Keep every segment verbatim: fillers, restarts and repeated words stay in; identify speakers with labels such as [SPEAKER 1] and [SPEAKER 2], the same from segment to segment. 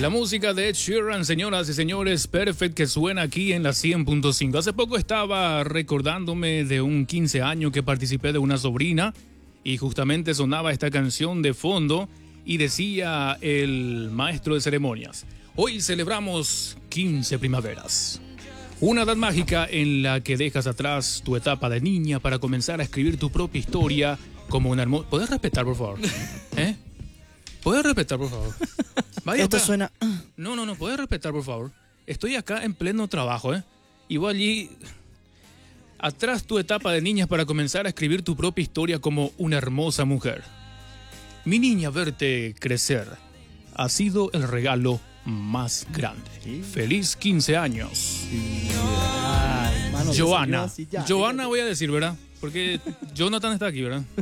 [SPEAKER 1] La música de Ed Sheeran, señoras y señores, Perfect, que suena aquí en la cien punto cinco. Hace poco estaba recordándome de un quince años que participé de una sobrina y justamente sonaba esta canción de fondo y decía el maestro de ceremonias: hoy celebramos quince primaveras. Una edad mágica en la que dejas atrás tu etapa de niña para comenzar a escribir tu propia historia como una hermosa... ¿Puedes respetar, por favor? ¿Eh? ¿Puedes respetar, por favor? Vaya
[SPEAKER 2] Esto
[SPEAKER 1] acá.
[SPEAKER 2] suena...
[SPEAKER 1] No, no, no, puedes respetar, por favor. Estoy acá en pleno trabajo, ¿eh? Y voy allí... Atrás tu etapa de niña para comenzar a escribir tu propia historia como una hermosa mujer. Mi niña, verte crecer ha sido el regalo más grande. ¿Sí? Feliz quince años.
[SPEAKER 2] Sí. Ay, mano,
[SPEAKER 1] Joana.
[SPEAKER 2] Así, ya,
[SPEAKER 1] Joana
[SPEAKER 2] ya.
[SPEAKER 1] voy a decir, ¿verdad? Porque Jonathan está aquí, ¿verdad?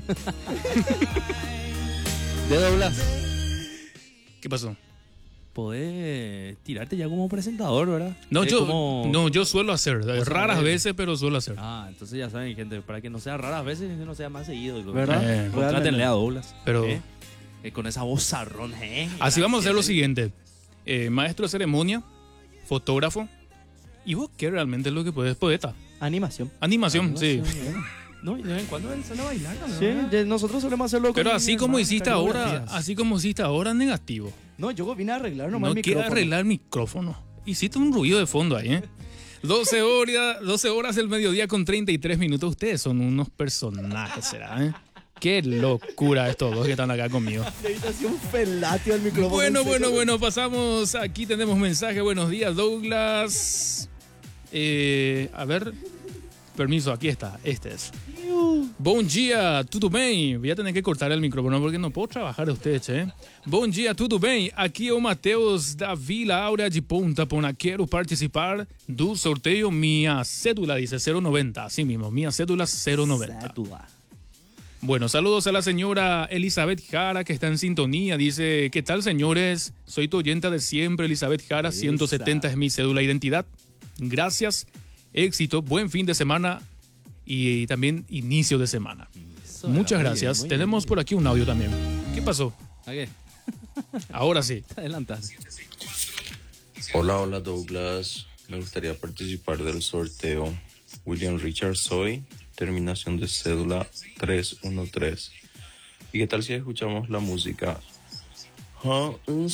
[SPEAKER 3] ¿De doblas?
[SPEAKER 1] ¿Qué pasó?
[SPEAKER 3] Podés tirarte ya como presentador, ¿verdad?
[SPEAKER 1] No,
[SPEAKER 3] Es
[SPEAKER 1] yo,
[SPEAKER 3] como...
[SPEAKER 1] no, yo suelo hacer. Raras
[SPEAKER 3] sabés.
[SPEAKER 1] veces, pero suelo hacer.
[SPEAKER 3] Ah, entonces ya saben, gente, para que no sea raras veces, que no sea más seguido.
[SPEAKER 2] ¿Verdad?
[SPEAKER 1] Eh,
[SPEAKER 3] Contrátenle a Douglas.
[SPEAKER 1] Pero...
[SPEAKER 3] ¿Eh? Eh, con esa voz zarrón, ¿eh?
[SPEAKER 1] Así vamos a hacer lo
[SPEAKER 3] ¿eh?
[SPEAKER 1] siguiente. Eh, maestro de ceremonia, fotógrafo. ¿Y vos qué realmente es lo que puedes? Poeta.
[SPEAKER 2] Animación.
[SPEAKER 1] Animación, sí.
[SPEAKER 3] No, y de vez en cuando él sale a bailar, ¿no?
[SPEAKER 2] Sí, ya nosotros solemos hacerlo con
[SPEAKER 1] Pero
[SPEAKER 2] mi
[SPEAKER 1] así como
[SPEAKER 2] hermano,
[SPEAKER 1] hiciste
[SPEAKER 2] Caribe
[SPEAKER 1] ahora,
[SPEAKER 2] Díaz.
[SPEAKER 1] así como hiciste ahora, negativo.
[SPEAKER 2] No, yo vine a arreglar nomás
[SPEAKER 1] No
[SPEAKER 2] el
[SPEAKER 1] quiere
[SPEAKER 2] micrófono.
[SPEAKER 1] arreglar el micrófono. Hiciste un ruido de fondo ahí, ¿eh? doce horas, doce horas el mediodía con treinta y tres minutos. Ustedes son unos personajes, ¿será, eh? Qué locura estos dos que están acá conmigo.
[SPEAKER 2] Le hice así un felatio al micrófono.
[SPEAKER 1] Bueno,
[SPEAKER 2] en serio.
[SPEAKER 1] bueno, bueno, pasamos. Aquí tenemos mensaje. Buenos días, Douglas. Eh, a ver. Permiso, aquí está. Este es. Bom dia, tudo bem? Voy a tener que cortar el micrófono porque no puedo trabajar de ustedes, ¿eh? Bom dia, tudo bem? Aqui é o Matheus da Vila Áurea de Ponta Pona. Quero participar do sorteio. Minha cédula dice cero noventa. Así mismo, minha cédula cero noventa.
[SPEAKER 2] Cédula.
[SPEAKER 1] Bueno, saludos a la señora Elizabeth Jara, que está en sintonía. Dice: ¿qué tal, señores? Soy tu oyenta de siempre, Elizabeth Jara.
[SPEAKER 2] Elisa.
[SPEAKER 1] ciento setenta es mi cédula de identidad. Gracias, éxito, buen fin de semana y también inicio de semana.
[SPEAKER 3] Eso,
[SPEAKER 1] Muchas
[SPEAKER 3] muy
[SPEAKER 1] gracias.
[SPEAKER 3] bien, muy
[SPEAKER 1] Tenemos
[SPEAKER 3] bien.
[SPEAKER 1] por aquí un audio también. ¿Qué pasó?
[SPEAKER 3] ¿A qué?
[SPEAKER 1] Ahora sí.
[SPEAKER 3] Te adelantas.
[SPEAKER 4] Hola, hola Douglas. Me gustaría participar del sorteo. William Richard Soy, terminación de cédula tres uno tres. ¿Y qué tal si escuchamos la música? Hot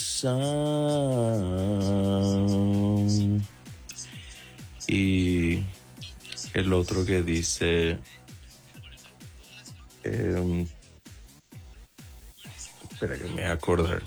[SPEAKER 4] Sound. Y el otro que dice... Eh, espera que me voy a acordar.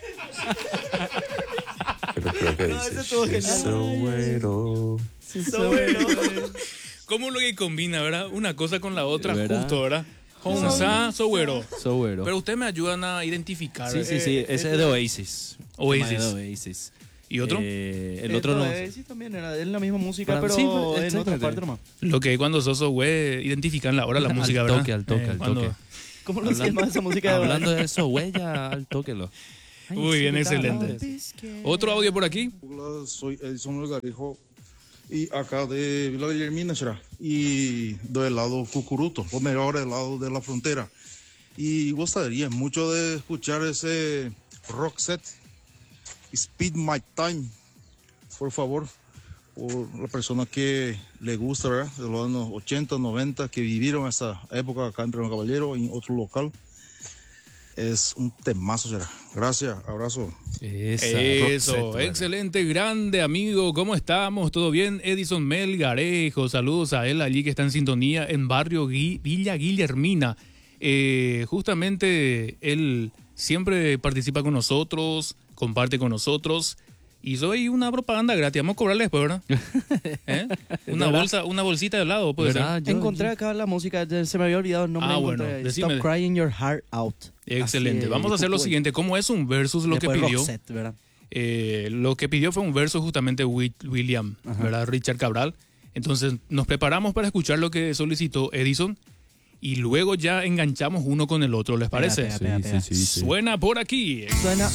[SPEAKER 4] Pero creo que
[SPEAKER 2] No,
[SPEAKER 4] dice...
[SPEAKER 2] ese estuvo
[SPEAKER 4] "She's
[SPEAKER 2] genial".
[SPEAKER 4] so bueno".
[SPEAKER 2] Eso, bueno.
[SPEAKER 1] ¿Cómo lo que combina, verdad? Una cosa con la otra,
[SPEAKER 3] ¿Verdad?
[SPEAKER 1] justo, ¿verdad? Honza, Sobero.
[SPEAKER 3] So bueno.
[SPEAKER 1] Pero ustedes me ayudan a identificar.
[SPEAKER 3] Sí, sí,
[SPEAKER 1] eh,
[SPEAKER 3] sí. Ese es de Oasis.
[SPEAKER 1] Oasis.
[SPEAKER 3] Tema de Oasis.
[SPEAKER 1] ¿Y otro?
[SPEAKER 3] Eh, el otro no.
[SPEAKER 2] Eh, sí, también era es la misma música,
[SPEAKER 3] Para-
[SPEAKER 2] pero
[SPEAKER 3] sí,
[SPEAKER 2] en otra
[SPEAKER 3] exactamente.
[SPEAKER 2] parte nomás.
[SPEAKER 1] Lo que cuando sos güey, identifican la hora la
[SPEAKER 3] Al
[SPEAKER 1] música,
[SPEAKER 3] toque,
[SPEAKER 1] ¿verdad?
[SPEAKER 3] al toque, al
[SPEAKER 1] cuando-
[SPEAKER 3] toque.
[SPEAKER 2] ¿Cómo lo hacía más esa música de
[SPEAKER 3] Hablando de eso, güey, ya al toquelo. Ay,
[SPEAKER 1] Muy
[SPEAKER 3] sí,
[SPEAKER 1] bien,
[SPEAKER 3] ¿qué tal?
[SPEAKER 1] excelente. Otro audio por aquí.
[SPEAKER 5] Hola, soy Edison Melgarejo y acá de Vila Guillermina será y del lado Cucuruto, o mejor del lado de la frontera. Y gustaría mucho de escuchar ese rock set Speed My Time, por favor, por la persona que le gusta, ¿verdad? De los años ochenta, noventa, que vivieron esa época acá en Pedro Caballero, en otro local. Es un temazo, será. Gracias, abrazo.
[SPEAKER 3] Esa,
[SPEAKER 1] Eso,
[SPEAKER 3] Roxette,
[SPEAKER 1] excelente, grande amigo, ¿cómo estamos? ¿Todo bien? Edison Melgarejo, saludos a él allí que está en sintonía en barrio Gui- Villa Guillermina. Eh, justamente él siempre participa con nosotros, comparte con nosotros y soy una propaganda gratis. Vamos a cobrarle después, ¿verdad? ¿Eh? Una
[SPEAKER 3] ¿Verdad?
[SPEAKER 1] bolsa, una bolsita de helado, puede
[SPEAKER 3] ¿Verdad?
[SPEAKER 1] ser.
[SPEAKER 3] Yo-
[SPEAKER 2] Encontré acá la música, ya se me había olvidado el nombre.
[SPEAKER 1] Ah,
[SPEAKER 2] encontré
[SPEAKER 1] bueno,
[SPEAKER 2] ahí.
[SPEAKER 1] decime.
[SPEAKER 2] Stop Crying Your Heart Out.
[SPEAKER 1] Excelente.
[SPEAKER 2] Así,
[SPEAKER 1] Vamos a hacer lo
[SPEAKER 2] Cucuy.
[SPEAKER 1] siguiente. ¿Cómo es un versus lo que
[SPEAKER 2] Después
[SPEAKER 1] pidió?
[SPEAKER 2] Roxette, ¿verdad?
[SPEAKER 1] Eh, lo que pidió fue un verso justamente Wi- William,
[SPEAKER 2] Ajá.
[SPEAKER 1] ¿verdad? Richard Cabral. Entonces nos preparamos para escuchar lo que solicitó Edison y luego ya enganchamos uno con el otro, ¿les parece?
[SPEAKER 2] Pega, pega, pega,
[SPEAKER 3] Sí, sí, sí, sí.
[SPEAKER 1] Suena por aquí.
[SPEAKER 2] Suena.